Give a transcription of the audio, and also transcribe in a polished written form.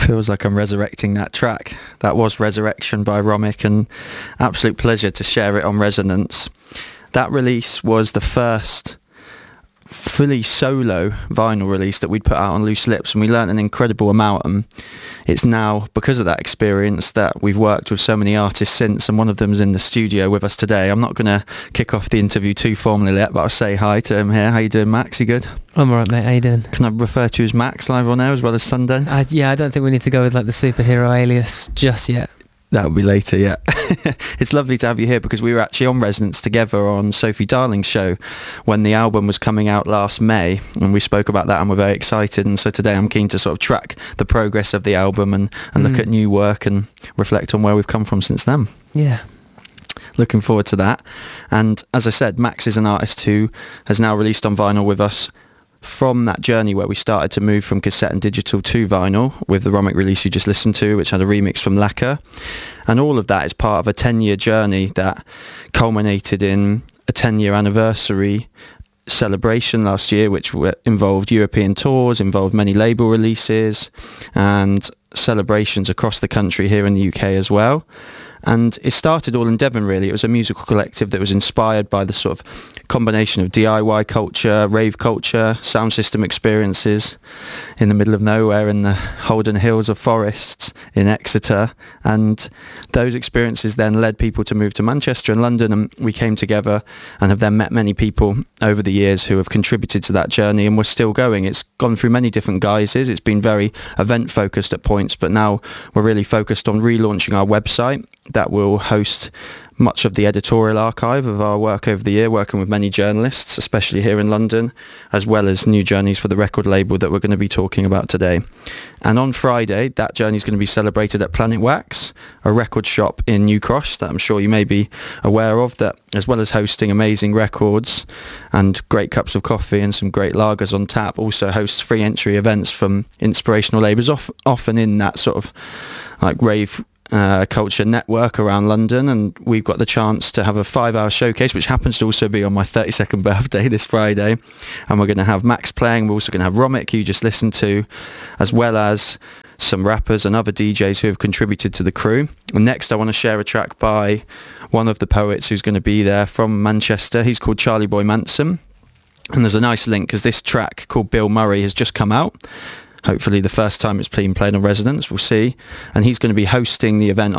Feels like I'm resurrecting that track. That was Resurrection by Romic, and absolute pleasure to share it on Resonance. That release was the first fully solo vinyl release that we'd put out on Loose Lips, and we learnt an incredible amount, and it's now because of that experience that we've worked with so many artists since, and one of them's in the studio with us today. I'm not going to kick off the interview too formally yet, but I'll say hi to him here. How you doing, Max? You good? I'm alright, mate. How you doing? Can I refer to you as Max live on air as well as Sunday? Yeah, I don't think we need to go with like the superhero alias just yet. That'll be later, yeah. It's lovely to have you here because we were actually on Resonance together on Sophie Darling's show when the album was coming out last May, and we spoke about that and we're very excited. And so today I'm keen to sort of track the progress of the album and look at new work and reflect on where we've come from since then. Yeah. Looking forward to that. And as I said, Max is an artist who has now released on vinyl with us from that journey where we started to move from cassette and digital to vinyl with the Romic release you just listened to, which had a remix from Lacquer. And all of that is part of a 10-year journey that culminated in a 10-year anniversary celebration last year, which involved European tours, involved many label releases and celebrations across the country here in the UK as well. And it started all in Devon, really. It was a musical collective that was inspired by the sort of combination of DIY culture, rave culture, sound system experiences in the middle of nowhere in the Holden Hills of forests in Exeter. And those experiences then led people to move to Manchester and London, and we came together and have then met many people over the years who have contributed to that journey, and we're still going. It's gone through many different guises. It's been very event focused at points, but now we're really focused on relaunching our website that will host much of the editorial archive of our work over the year, working with many journalists, especially here in London, as well as new journeys for the record label that we're going to be talking about today. And on Friday, that journey is going to be celebrated at Planet Wax, a record shop in New Cross that I'm sure you may be aware of, that as well as hosting amazing records and great cups of coffee and some great lagers on tap, also hosts free entry events from inspirational labels, often in that sort of like rave culture network around London. And we've got the chance to have a 5-hour showcase, which happens to also be on my 32nd birthday this Friday, and we're going to have Max playing. We're also going to have Romic, who you just listened to, as well as some rappers and other DJs who have contributed to the crew. And next I want to share a track by one of the poets who's going to be there from Manchester. He's called Charlie Boy Manson, and there's a nice link because this track called Bill Murray has just come out. Hopefully the first time it's been played on Resonance, we'll see. And he's going to be hosting the event